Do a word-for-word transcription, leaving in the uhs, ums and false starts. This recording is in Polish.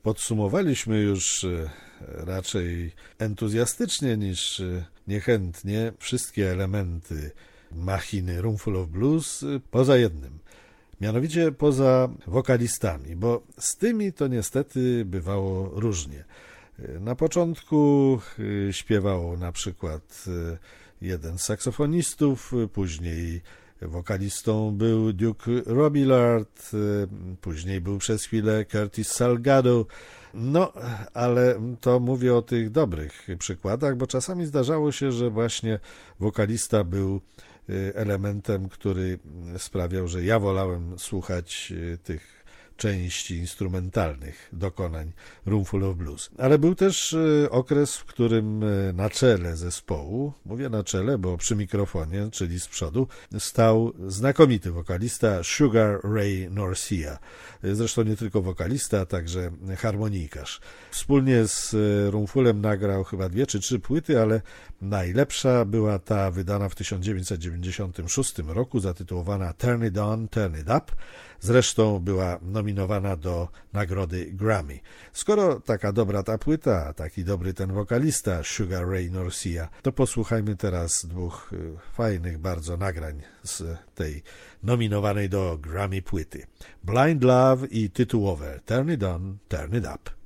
podsumowaliśmy już raczej entuzjastycznie niż niechętnie wszystkie elementy machiny Roomful of Blues poza jednym. Mianowicie poza wokalistami, bo z tymi to niestety bywało różnie. Na początku śpiewał na przykład jeden z saksofonistów, później wokalistą był Duke Robillard, później był przez chwilę Curtis Salgado. No, ale to mówię o tych dobrych przykładach, bo czasami zdarzało się, że właśnie wokalista był elementem, który sprawiał, że ja wolałem słuchać tych części instrumentalnych dokonań Roomful of Blues. Ale był też okres, w którym na czele zespołu, mówię na czele, bo przy mikrofonie, czyli z przodu, stał znakomity wokalista Sugar Ray Norcia. Zresztą nie tylko wokalista, a także harmonikarz. Wspólnie z Roomfulem nagrał chyba dwie czy trzy płyty, ale najlepsza była ta wydana w tysiąc dziewięćset dziewięćdziesiątym szóstym roku, zatytułowana Turn It On, Turn It Up. Zresztą była nominowana do nagrody Grammy. Skoro taka dobra ta płyta, taki dobry ten wokalista Sugar Ray Norcia, to posłuchajmy teraz dwóch fajnych bardzo nagrań z tej nominowanej do Grammy płyty. Blind Love i tytułowe Turn It On, Turn It Up.